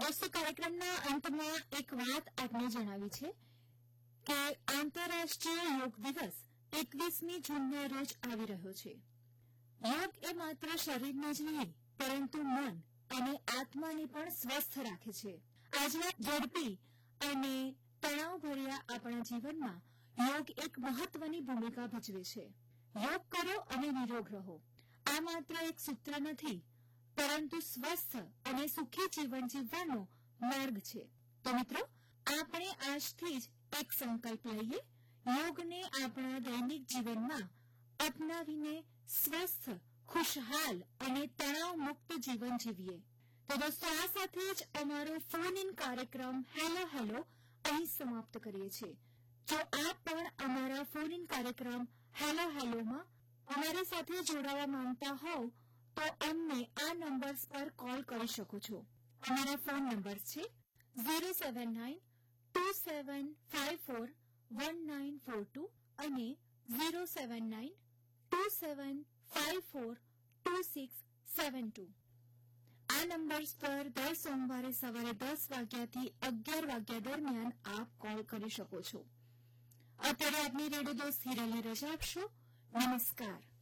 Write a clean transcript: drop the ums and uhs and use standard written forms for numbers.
દોસ્તો, કાર્યક્રમના અંતમાં એક વાત આપને જણાવી છે કે આંતરરાષ્ટ્રીય યોગ દિવસ 21મી જૂનના રોજ આવી રહ્યો છે. યોગ એ માત્ર શરીરને જ નહીં પરંતુ મન અને આત્માને પણ સ્વસ્થ રાખે છે. આજના ઝડપી અને તણાવભર્યા આપણા જીવનમાં યોગ એક મહત્વની ભૂમિકા ભજવે છે. યોગ કરો અને નિરોગ રહો, આ માત્ર એક સૂત્ર નથી પરંતુ સ્વસ્થ અને સુખી જીવન જીવવાનો માર્ગ છે. તો મિત્રો, આપણે આજથી જ એક સંકલ્પ લઈએ, યોગને આપણા દૈનિક જીવનમાં અપનાવીને સ્વસ્થ, ખુશહાલ અને તણાવ મુક્ત જીવન જીવીએ. તો દોસ્તો, આ સાથે જ અમારો ફોન ઇન કાર્યક્રમ હેલો હેલો અહીં સમાપ્ત કરીએ છીએ. જો આપ પણ અમારા ફોન ઇન કાર્યક્રમ હેલો હેલોમાં અમારી સાથે જોડાવા માંગતા હોવ તો અમને આ નંબર્સ પર કોલ કરી શકો છો. અમારા ફોન નંબર્સ છે 07927541942 અને 07927542672. આ નંબર્સ પર દર સોમવારે સવારે 10 વાગ્યાથી 11 વાગ્યા દરમિયાન આપ કોલ કરી શકો છો. અત્યારે આપની રેડિયો દોસ્ત હિરલને રજા આપશો. નમસ્કાર.